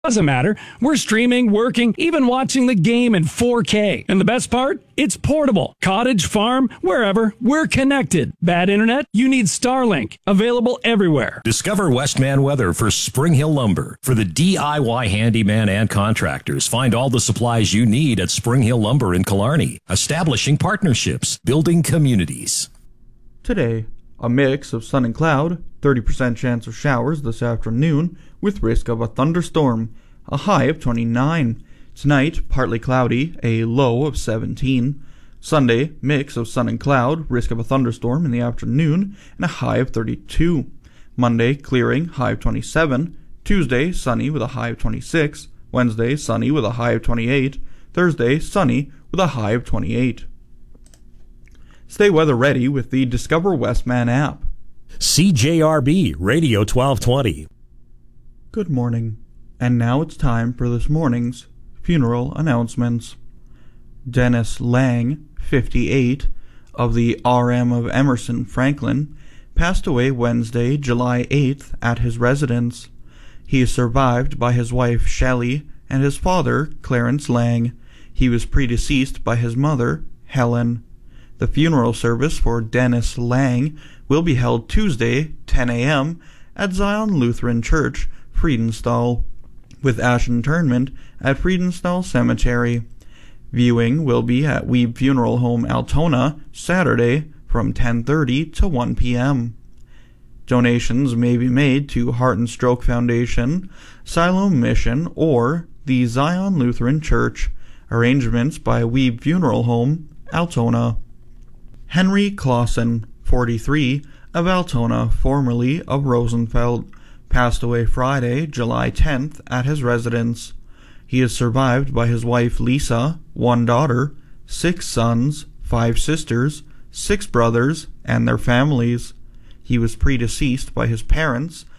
Doesn't matter. We're streaming, working, even watching the game in 4K. And the best part? It's portable. Cottage, farm, wherever, we're connected. Bad internet? You need Starlink. Available everywhere. Discover Westman Weather for Spring Hill Lumber. For the DIY handyman and contractors, find all the supplies you need at Spring Hill Lumber in Killarney. Establishing partnerships, building communities. Today, a mix of sun and cloud, 30% chance of showers this afternoon with risk of a thunderstorm, a high of 29. Tonight, partly cloudy, a low of 17. Sunday, mix of sun and cloud, risk of a thunderstorm in the afternoon, and a high of 32. Monday, clearing, high of 27. Tuesday, sunny with a high of 26. Wednesday, sunny with a high of 28. Thursday, sunny with a high of 28. Stay weather ready with the Discover Westman app. CJRB Radio 1220. Good morning, and now it's time for this morning's funeral announcements. Dennis Lang, 58, of the RM of Emerson Franklin, passed away Wednesday, July 8th at his residence. He is survived by his wife Shelley and his father, Clarence Lang. He was predeceased by his mother, Helen. The funeral service for Dennis Lang will be held Tuesday, 10 a.m. at Zion Lutheran Church, Friedenthal, with ash interment at Friedenthal Cemetery. Viewing will be at Weeb Funeral Home, Altona, Saturday from 10:30 to 1 p.m. Donations may be made to Heart and Stroke Foundation, Siloam Mission, or the Zion Lutheran Church. Arrangements by Weeb Funeral Home, Altona. Henry Clausen, 43, of Altona, formerly of Rosenfeld, passed away Friday, July 10th, at his residence. He is survived by his wife Lisa, 1 daughter, 6 sons, 5 sisters, 6 brothers, and their families. He was predeceased by his parents,